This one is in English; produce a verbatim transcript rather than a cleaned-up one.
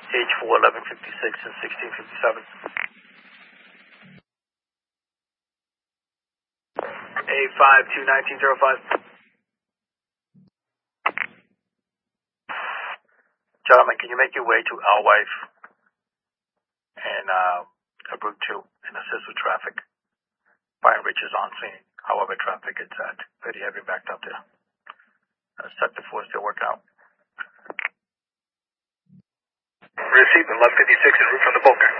H four, eleven fifty-six and sixteen fifty-seven. A five two nineteen zero five. Gentlemen, can you make your way to Our Wife and uh, Route two and assist with traffic? Pine Ridge is on scene. However, traffic is at pretty heavy backed up there. Uh, Sector four still working out. Received eleven fifty-six en route from the Boca.